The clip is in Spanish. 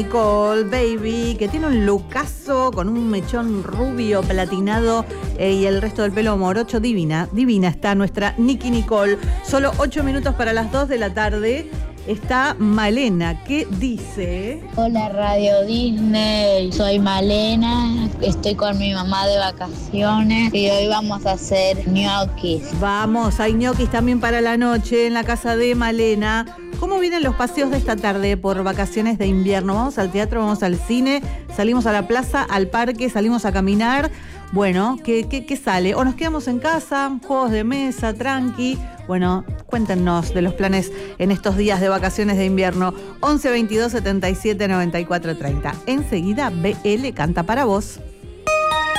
Nicole, baby, que tiene un lookazo con un mechón rubio platinado y el resto del pelo morocho. Divina está nuestra Nicky Nicole. Solo 8 minutos para las 2 de la tarde. Está Malena, ¿qué dice? Hola Radio Disney, soy Malena, estoy con mi mamá de vacaciones y hoy vamos a hacer ñoquis. Vamos, hay ñoquis también para la noche en la casa de Malena. ¿Cómo vienen los paseos de esta tarde por vacaciones de invierno? Vamos al teatro, vamos al cine, salimos a la plaza, al parque, salimos a caminar. Bueno, ¿qué sale? O nos quedamos en casa, juegos de mesa, tranqui. Bueno, cuéntenos de los planes en estos días de vacaciones de invierno. 11 22 77 94 30. Enseguida BL canta para vos.